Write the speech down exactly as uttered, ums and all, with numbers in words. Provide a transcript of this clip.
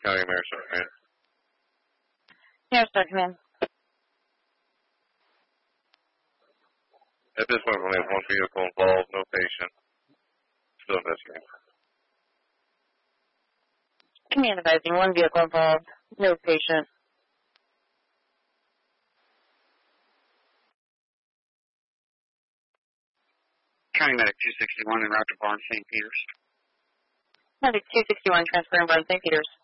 County Mayor's Command. Mayor's Command. At this point, we only have one vehicle involved, no patient. Still investigating. Command advising, one vehicle involved, no patient. County Medic two sixty-one and route to Barnes Saint Peters. Medic two sixty-one transferring Barnes Saint Peters.